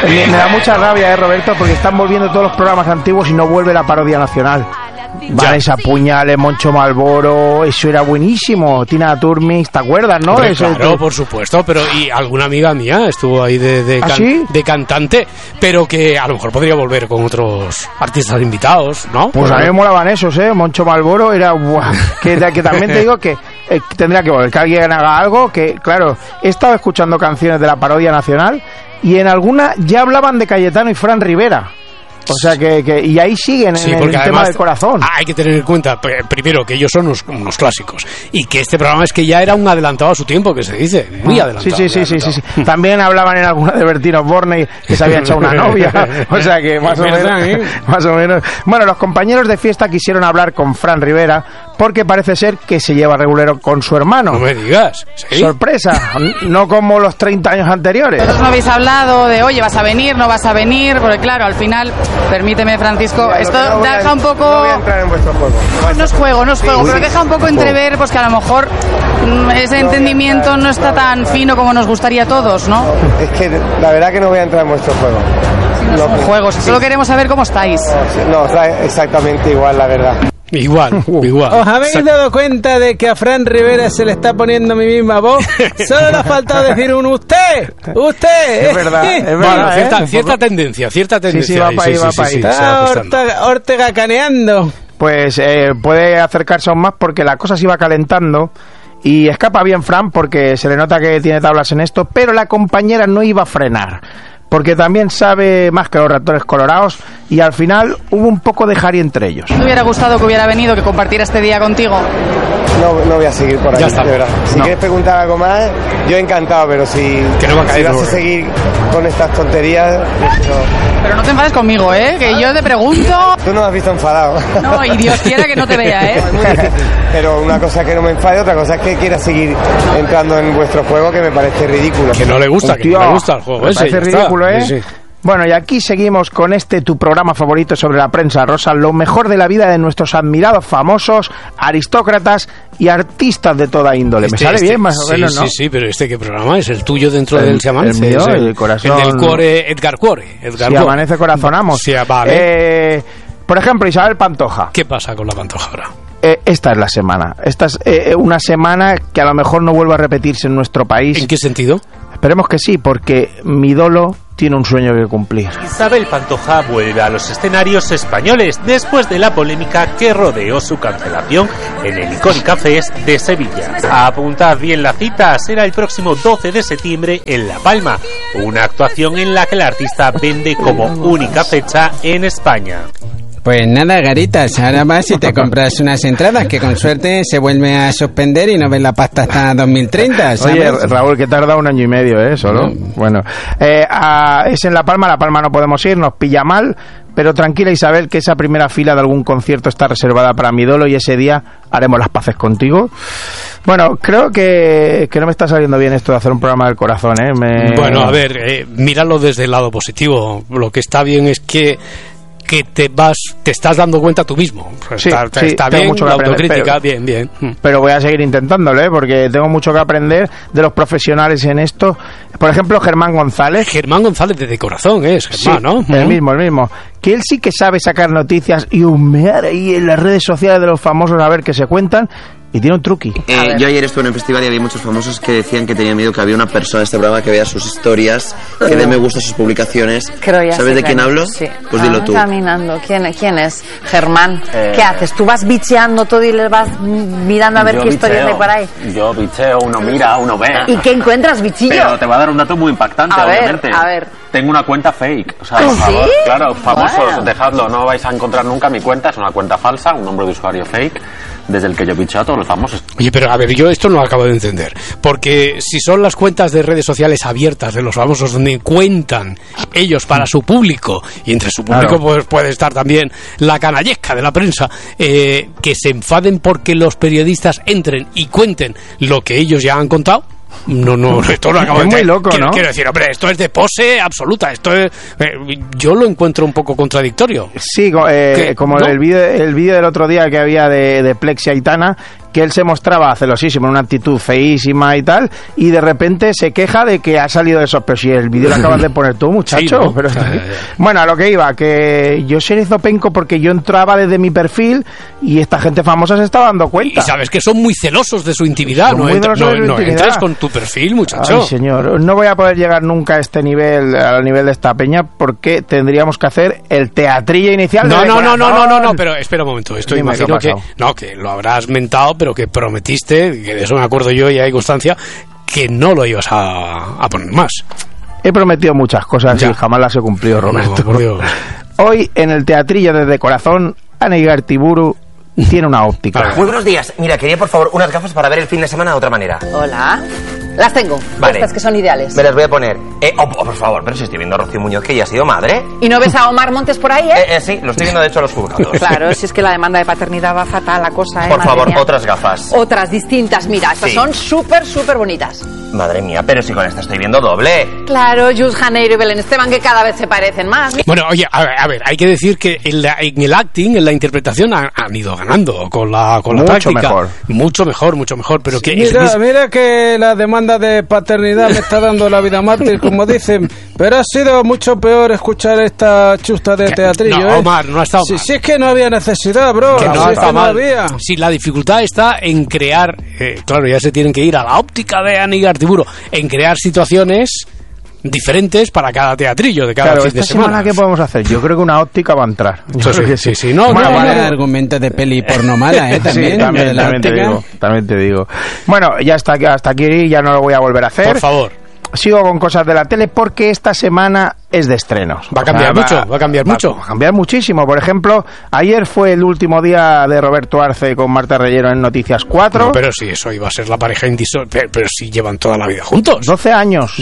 Me da mucha rabia, Roberto, porque están volviendo todos los programas antiguos y no vuelve la parodia nacional. Vanessa Puñales, Moncho Malboro, eso era buenísimo. Tina Turmix, ¿te acuerdas, no? Hombre, claro, por supuesto, pero y alguna amiga mía estuvo ahí de cantante, pero que a lo mejor podría volver con otros artistas invitados, ¿no? Pues a mí me molaban esos, Moncho Malboro era... Buah, que también te digo que tendría que volver, que alguien haga algo, que claro, he estado escuchando canciones de la parodia nacional y en alguna ya hablaban de Cayetano y Fran Rivera. O sea que y ahí siguen en el tema del corazón. Hay que tener en cuenta, primero, que ellos son unos clásicos y que este programa es que ya era un adelantado a su tiempo, que se dice, muy adelantado. Sí. También hablaban en alguna de Bertino Borney que se había echado una novia. O sea que más o menos. Bueno, los compañeros de fiesta quisieron hablar con Fran Rivera porque parece ser que se lleva regulero con su hermano. No me digas. ¿Sí? Sorpresa, no como los 30 años anteriores. Vosotros no habéis hablado de, oye, ¿vas a venir? ¿No vas a venir? Porque claro, al final, permíteme, Francisco, esto deja un poco... No voy a entrar en vuestro juego. No es juego, pero deja un poco entrever pues que a lo mejor ese entendimiento no está tan fino como nos gustaría a todos, ¿no? Es que la verdad que no voy a entrar en vuestro juego. No son juegos, solo queremos saber cómo estáis. No, exactamente igual, la verdad. Igual. ¿Os habéis dado cuenta de que a Fran Rivera se le está poniendo mi misma voz? Solo le ha faltado decir un usted. Es verdad. Bueno, cierta tendencia. Sí, va para ahí. Está Ortega caneando. Pues puede acercarse aún más porque la cosa se iba calentando y escapa bien Fran porque se le nota que tiene tablas en esto, pero la compañera no iba a frenar. Porque también sabe más que los ratones colorados y al final hubo un poco de jari entre ellos. ¿Te hubiera gustado que hubiera venido, que compartiera este día contigo? No voy a seguir por ahí, de verdad. Si quieres preguntar algo más, yo encantado, pero si vas a seguir con estas tonterías... Pero no te enfades conmigo, que yo te pregunto... Tú no me has visto enfadado. No, y Dios quiera que no te vea, Pero una cosa es que no me enfade, otra cosa es que quiera seguir entrando en vuestro juego, que me parece ridículo. Que no le gusta, que no le gusta el juego. Me parece ridículo, Sí. Bueno, y aquí seguimos con tu programa favorito sobre la prensa rosa, lo mejor de la vida de nuestros admirados famosos, aristócratas y artistas de toda índole. Me sale bien, más o menos, ¿no? Sí, pero ¿qué programa es? ¿El tuyo dentro del Se Amanece? El mío, el corazón... El del Cuore, Edgar Cuore. Si amanece, corazonamos. Sí, vale. Por ejemplo, Isabel Pantoja. ¿Qué pasa con la Pantoja ahora? Esta es la semana. Esta es una semana que a lo mejor no vuelva a repetirse en nuestro país. ¿En qué sentido? Esperemos que sí, porque mi ídolo tiene un sueño que cumplir. Isabel Pantoja vuelve a los escenarios españoles después de la polémica que rodeó su cancelación en el Icónica Fest de Sevilla. Apuntad bien la cita, será el próximo 12 de septiembre en La Palma, una actuación en la que la artista vende como única fecha en España. Pues nada, Garitas, ahora vas y te compras unas entradas que con suerte se vuelve a suspender y no ves la pasta hasta 2030, ¿sabes? Oye, Raúl, que tarda 1 año y medio, solo. Bueno, es en La Palma no podemos ir, nos pilla mal, pero tranquila, Isabel, que esa primera fila de algún concierto está reservada para mi ídolo y ese día haremos las paces contigo. Bueno, creo que no me está saliendo bien esto de hacer un programa del corazón, Bueno, a ver, míralo desde el lado positivo. Lo que está bien es que te estás dando cuenta tú mismo. Está bien, mucho la autocrítica, bien. Pero voy a seguir intentándolo, porque tengo mucho que aprender de los profesionales en esto. Por ejemplo, Germán González. Germán González de Corazón Germán, ¿no? El mismo. Que él sí que sabe sacar noticias y humear ahí en las redes sociales de los famosos a ver qué se cuentan. Y tiene un truqui. Yo ayer estuve en un festival y había muchos famosos que decían que tenían miedo que había una persona en este programa que vea sus historias, que dé me gusta a sus publicaciones. ¿Sabes de quién hablo? Sí. Pues dilo tú. Caminando. ¿Quién es? Germán. ¿Qué haces? ¿Tú vas bicheando todo y le vas mirando a ver qué historias hay por ahí? Yo bicheo, uno mira, uno ve. ¿Y qué encuentras, bichillo? Pero te va a dar un dato muy impactante, obviamente. A ver. Tengo una cuenta fake. O sea, por favor, claro, famosos, dejadlo, no vais a encontrar nunca mi cuenta, es una cuenta falsa, un nombre de usuario fake, desde el que yo bicheo a todos los famosos. Oye, pero a ver, yo esto no lo acabo de entender, porque si son las cuentas de redes sociales abiertas de los famosos donde cuentan ellos para su público, y entre su público pues puede estar también la canallesca de la prensa, que se enfaden porque los periodistas entren y cuenten lo que ellos ya han contado. No, esto lo acabo de entender. Es muy loco, ¿no? Quiero decir, hombre, esto es de pose absoluta. Esto es, yo lo encuentro un poco contradictorio. Sí, como ¿no? el vídeo del otro día que había de Plex y Aitana, que él se mostraba celosísimo, en una actitud feísima y tal, y de repente se queja de que ha salido de esos, pero si el vídeo lo acabas de poner tú, muchacho. Sí, ¿no? Pero bueno, a lo que iba, que yo soy zopenco porque yo entraba desde mi perfil y esta gente famosa se estaba dando cuenta. Y sabes que son muy celosos de su intimidad, no entras con tu perfil, muchacho. Ay, señor, no voy a poder llegar nunca a este nivel, al nivel de esta peña, porque tendríamos que hacer el teatrillo inicial. No, pero espera un momento, esto imagino que lo habrás mentado, pero que prometiste, que de eso me acuerdo yo y hay constancia, que no lo ibas a poner más. He prometido muchas cosas y jamás las he cumplido, Roberto. No, por Dios. Hoy, en el teatrillo desde corazón, Ana Igartiburu tiene una óptica. Muy buenos días. Mira, quería por favor unas gafas para ver el fin de semana de otra manera. Hola. Las tengo. Vale. Estas que son ideales. Me las voy a poner. Por favor, pero si estoy viendo a Rocío Muñoz, que ya ha sido madre. ¿Y no ves a Omar Montes por ahí, Sí, lo estoy viendo de hecho a los juzgados. Claro, si es que la demanda de paternidad va fatal la cosa, Por favor, otras gafas. Otras distintas, mira, estas son súper bonitas. Madre mía, pero si con esta estoy viendo doble. Claro, Jules Janeiro y Belén Esteban, que cada vez se parecen más. Bueno, oye, a ver, hay que decir que en el acting, en la interpretación, han ido ganando con la práctica. Mucho mejor, pero que... Mira que la demanda de paternidad me está dando la vida mártir, como dicen, pero ha sido mucho peor escuchar esta chusta de teatrillo. No, Omar, no ha estado mal. Si es que no había necesidad, bro. Que no está mal. Había. Si la dificultad está en crear, claro, ya se tienen que ir a la óptica de Ana Igartiburu, en crear situaciones diferentes para cada teatrillo de cada fin de semana. ¿Qué podemos hacer? Yo creo que una óptica va a entrar. Sí. No, argumentos de peli porno mala, también. También te digo. Bueno, ya hasta aquí ya no lo voy a volver a hacer. Por favor. Sigo con cosas de la tele porque esta semana es de estrenos. Va a cambiar mucho. Va a cambiar muchísimo. Por ejemplo, ayer fue el último día de Roberto Arce con Marta Reyero en Noticias 4. No, pero si eso iba a ser la pareja pero si llevan toda la vida juntos. 12 años.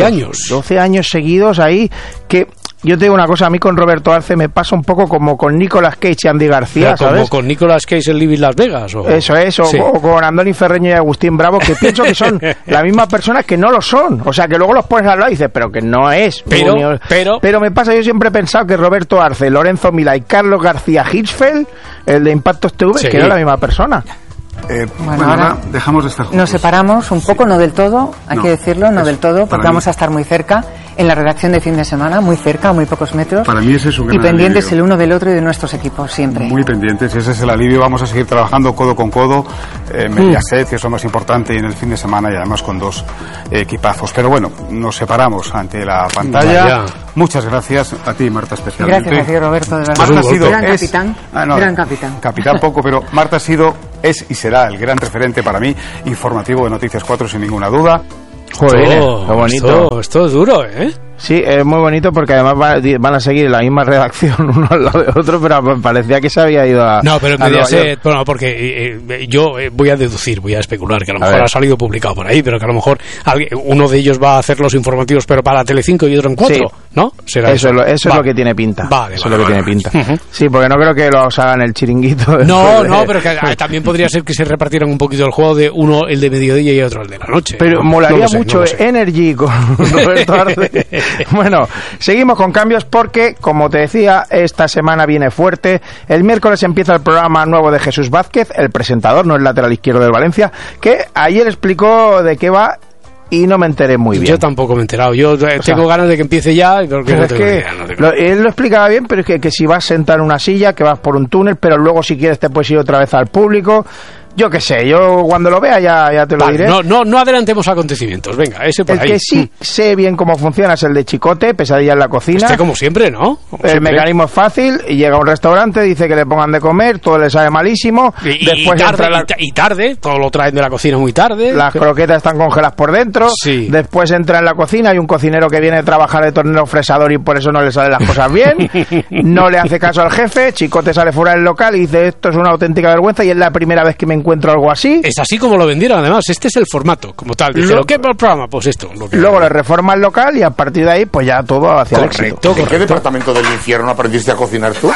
12 años seguidos ahí que... Yo te digo una cosa, a mí con Roberto Arce me pasa un poco como con Nicolas Cage y Andy García, ¿sabes? Como con Nicolas Cage en Living Las Vegas. Eso es, o con Andoni Ferreño y Agustín Bravo, que pienso que son la misma persona que no lo son. O sea, que luego los pones al lado y dices, pero que no es. Pero me pasa, yo siempre he pensado que Roberto Arce, Lorenzo Milá y Carlos García Hirschfeld, el de Impactos TV, que era la misma persona. Bueno, ahora dejamos de estar juntos. Nos separamos un poco, no del todo, hay que decirlo, no del todo, porque vamos a estar muy cerca en la redacción de fin de semana, muy cerca, a muy pocos metros. Para mí ese es un gran y pendientes alivio. el uno del otro y de nuestros equipos, siempre. Muy pendientes, ese es el alivio. Vamos a seguir trabajando codo con codo, Mediaset, que es lo más importante, y en el fin de semana, y además con dos equipazos. Pero bueno, nos separamos ante la pantalla. Muchas gracias a ti, Marta, especialmente. Gracias, Roberto, de verdad. Marta ha sido, gran capitán. Capitán poco, pero Marta ha sido, es y será el gran referente para mí, informativo de Noticias 4 sin ninguna duda. Joder, qué bonito. Esto es duro, ¿eh? Sí, es muy bonito porque además van a seguir la misma redacción uno al lado de otro, pero parecía que se había ido a... No, pero Mediaset, bueno, porque yo voy a deducir, voy a especular, que a lo mejor ha salido publicado por ahí, pero que a lo mejor uno de ellos va a hacer los informativos, pero para Telecinco y otro en 4, ¿no? ¿Será eso? Es lo que tiene pinta. Vale, eso es lo que tiene pinta. Sí, porque no creo que los hagan el chiringuito. No, pero que también podría ser que se repartieran un poquito el juego de uno el de mediodía y otro el de la noche. Pero molaría mucho Energy con Roberto Arce. Bueno, seguimos con cambios porque, como te decía, esta semana viene fuerte. El miércoles empieza el programa nuevo de Jesús Vázquez, el presentador, no el lateral izquierdo del Valencia, que ayer explicó de qué va y no me enteré muy bien. Yo tampoco me he enterado. Yo tengo ganas de que empiece ya. Porque él lo explicaba bien, pero es que si vas sentado en una silla, que vas por un túnel, pero luego si quieres te puedes ir otra vez al público. Yo qué sé, yo cuando lo vea ya te lo diré. No adelantemos acontecimientos, venga, ese por ahí. El que sí sé bien cómo funciona es el de Chicote, Pesadilla en la cocina. Como siempre, ¿no? El mecanismo es fácil, y llega a un restaurante, dice que le pongan de comer, todo le sabe malísimo. Y tarde, todo lo traen de la cocina muy tarde. Las croquetas están congeladas por dentro. Sí. Después entra en la cocina, hay un cocinero que viene a trabajar de tornero fresador y por eso no le salen las cosas bien. No le hace caso al jefe, Chicote sale fuera del local y dice, esto es una auténtica vergüenza y es la primera vez que me encuentro algo así. Es así como lo vendieron, además, este es el formato, como tal. Dijeron, ¿qué va el programa? Pues esto. Luego le reforma el local y a partir de ahí, pues ya todo hacia el éxito. ¿En qué departamento del infierno aprendiste a cocinar tú?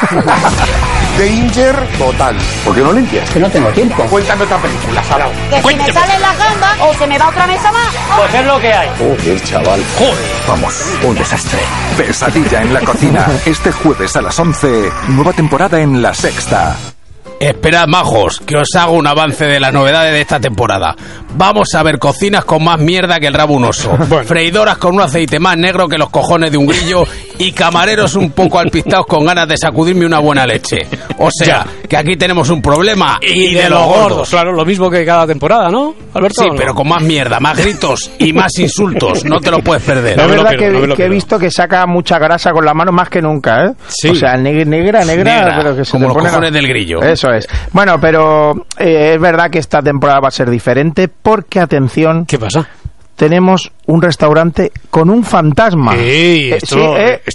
Danger total. ¿Por qué no limpias? Es que no tengo tiempo. Cuéntame otra película, Salao. Que si me salen las gambas o se me va otra mesa más. Pues es lo que hay. Joder, chaval. Joder. Vamos, un desastre. Pesadilla en la cocina. Este jueves a las 11, nueva temporada en La Sexta. Esperad, majos, que os hago un avance de las novedades de esta temporada. Vamos a ver cocinas con más mierda que el rabo un oso, freidoras con un aceite más negro que los cojones de un grillo y camareros un poco alpistados con ganas de sacudirme una buena leche. O sea, que aquí tenemos un problema y de los gordos. Claro, lo mismo que cada temporada, ¿no, Alberto? Sí, pero con más mierda, más gritos y más insultos. No te lo puedes perder. Es verdad que he visto que saca mucha grasa con la mano más que nunca, ¿eh? Sí. O sea, negra, pero que se como le los pone cojones del grillo. Eso es. Bueno, pero es verdad que esta temporada va a ser diferente porque, atención... ¿Qué pasa? Tenemos un restaurante con un fantasma. Esto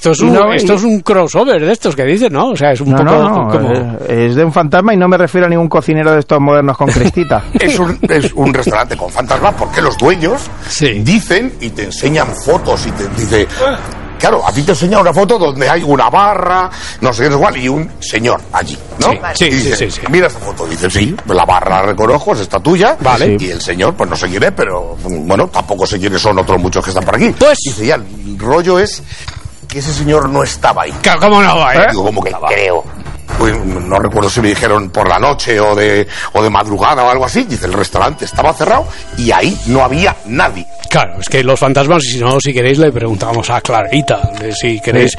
es un crossover de estos que dicen, ¿no? O sea, es un poco como... Es de un fantasma y no me refiero a ningún cocinero de estos modernos con crestita. Es un restaurante con fantasma porque los dueños dicen y te enseñan fotos y te dice... Claro, a ti te enseña una foto donde hay una barra, no sé qué es igual, y un señor allí, ¿no? Sí, y dice, sí. Mira esta foto, dice, sí, la barra la reconozco, es esta tuya, vale. Y el señor, pues no sé quién es, pero bueno, tampoco sé quiénes son otros muchos que están por aquí. Pues... Dice, ya, el rollo es que ese señor no estaba ahí. ¿Cómo no va, eh? Digo, como que creo. Pues no recuerdo si me dijeron por la noche o de madrugada o algo así. Dice, el restaurante estaba cerrado y ahí no había nadie. Claro, es que los fantasmas, si queréis, le preguntamos a Clarita, si queréis,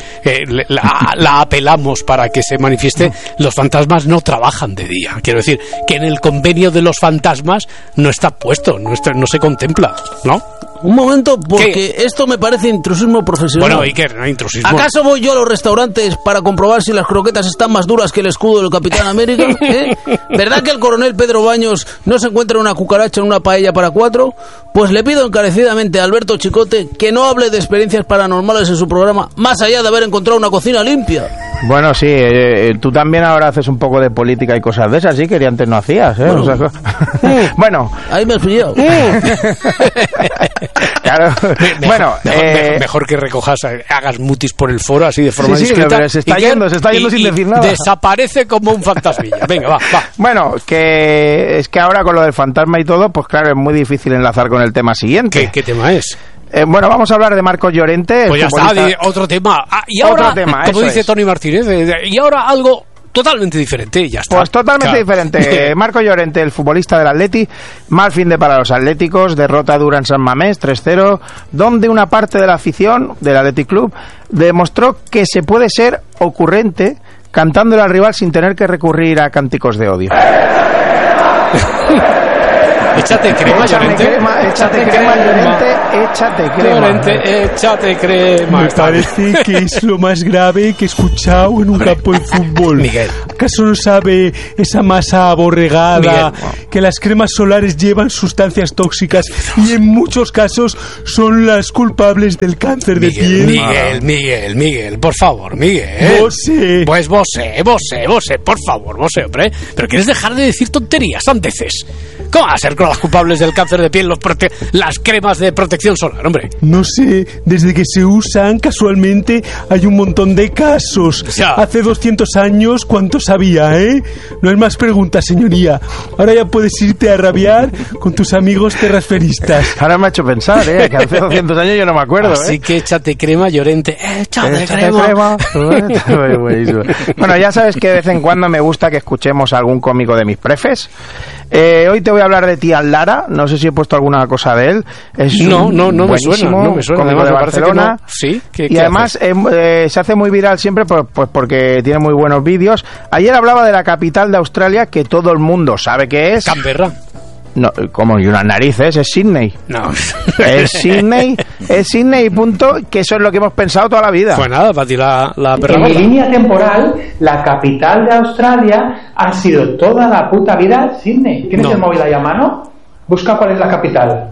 la apelamos para que se manifieste. Los fantasmas no trabajan de día. Quiero decir, que en el convenio de los fantasmas no está puesto, no se contempla, ¿no? Un momento, porque esto me parece intrusismo profesional. Bueno, Iker, no intrusismo. ¿Acaso voy yo a los restaurantes para comprobar si las croquetas están más duras que el escudo del Capitán América? ¿Verdad que el coronel Pedro Baños no se encuentra una cucaracha en una paella para 4? Pues le pido encarecidamente a Alberto Chicote que no hable de experiencias paranormales en su programa, más allá de haber encontrado una cocina limpia. Bueno, sí, tú también ahora haces un poco de política y cosas de esas, sí, que antes no hacías, ¿eh? Bueno. Ahí me has pillado. Claro. Mejor que recojas, hagas mutis por el foro así de forma discreta. Pero se está yendo sin decir nada. Desaparece como un fantasmilla. Venga, va. Bueno, que es que ahora con lo del fantasma y todo, pues claro, es muy difícil enlazar con el tema siguiente. ¿Qué tema es? Bueno, vamos a hablar de Marcos Llorente. Pues ya está, otro tema. Y ahora, como dice Tony Martínez, y ahora algo totalmente diferente, ya está. Pues totalmente diferente. Marcos Llorente, el futbolista del Atleti, mal fin de para los atléticos, derrota dura en San Mamés, 3-0, donde una parte de la afición del Athletic Club demostró que se puede ser ocurrente cantándole al rival sin tener que recurrir a cánticos de odio. Échate crema, Llorente. Échate crema, Llorente. Échate crema. Llorente, échate crema. Me parece que es lo más grave que he escuchado en un campo de fútbol. Miguel. ¿Acaso no sabe esa masa aborregada que las cremas solares llevan sustancias tóxicas y en muchos casos son las culpables del cáncer de piel? Miguel, por favor, Miguel. Vosé. Pues vosé, por favor, vosé, hombre. Pero quieres dejar de decir tonterías, sandeces. ¿Cómo van a ser con las culpables del cáncer de piel las cremas de protección solar, hombre? No sé, desde que se usan casualmente hay un montón de casos. Ya. Hace 200 años, ¿cuántos había, eh? No hay más preguntas, señoría. Ahora ya puedes irte a rabiar con tus amigos terrasferistas. Ahora me ha hecho pensar, que hace 200 años yo no me acuerdo, Así que échate crema, Llorente. Échate crema. Bueno, ya sabes que de vez en cuando me gusta que escuchemos a algún cómico de mis prefes. Hoy te voy a hablar de Tian Lara. No sé si he puesto alguna cosa de él. No me suena. Cómico de Barcelona. Sí. Y además se hace muy viral siempre porque tiene muy buenos vídeos. Ayer hablaba de la capital de Australia, que todo el mundo sabe que es Canberra. No, como y unas narices, es Sydney. No. Es Sydney, punto, que eso es lo que hemos pensado toda la vida. Pues nada, para ti la perra. En mi línea temporal, la capital de Australia ha sido toda la puta vida Sydney. ¿Tienes el móvil ahí a mano? Busca cuál es la capital.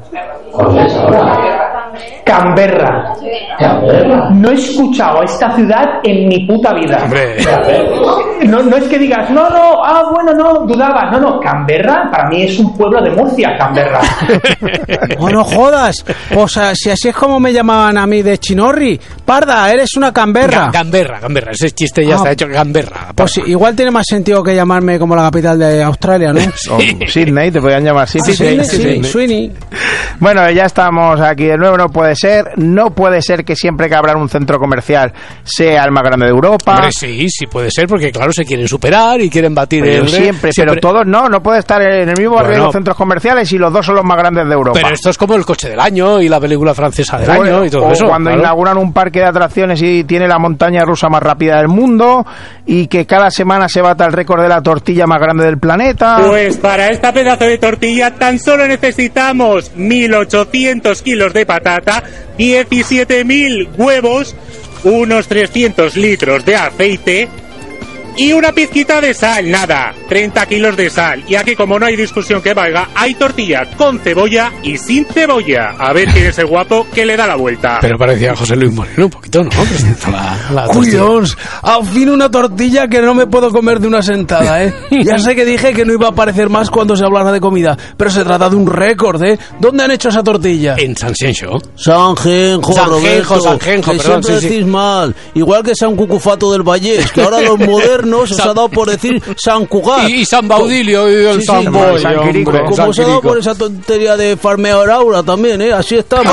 Canberra. No he escuchado a esta ciudad en mi puta vida. Hombre. No es que digas, no, dudabas. No, Canberra para mí es un pueblo de Murcia, Canberra. No jodas. O sea, si así es como me llamaban a mí de Chinorri. Parda, eres una Canberra. Canberra. Ese chiste ya está hecho. Canberra. Pues igual tiene más sentido que llamarme como la capital de Australia, ¿no? Sydney, te podían llamar Sydney. Sí, Sweeney. Bueno, ya estamos aquí de nuevo. no puede ser. No puede ser que siempre que abran un centro comercial sea el más grande de Europa. Hombre, sí puede ser, porque claro, se quieren superar y quieren batir pero siempre, pero todos no puede estar en el mismo barrio de los centros comerciales y los dos son los más grandes de Europa. Pero esto es como el coche del año y la película francesa del año y todo eso. Cuando inauguran un parque de atracciones y tiene la montaña rusa más rápida del mundo y que cada semana se bata el récord de la tortilla más grande del planeta. Pues para esta pedazo de tortilla tan solo necesitamos 1.800 kilos de patata, 17.000 huevos, unos 300 litros de aceite y una pizquita de sal, nada, 30 kilos de sal. Y aquí, como no hay discusión que valga, hay tortilla con cebolla y sin cebolla. A ver quién es el guapo que le da la vuelta. Pero parecía José Luis Moreno un poquito, ¿no? Cuidons, al fin una tortilla que no me puedo comer de una sentada, ¿eh? Ya sé que dije que no iba a aparecer más cuando se hablara de comida, pero se trata de un récord, ¿eh? ¿Dónde han hecho esa tortilla? En San Xenxo. Sanjenjo, Roberto, que perdón, siempre decís mal. Igual que San Cucufato del Vallés, que ahora los modernos os ha dado por decir San Cugat. Y San Baudilio y el San Boy, como se ha dado por esa tontería de farmear aura también, ¿eh? Así estamos.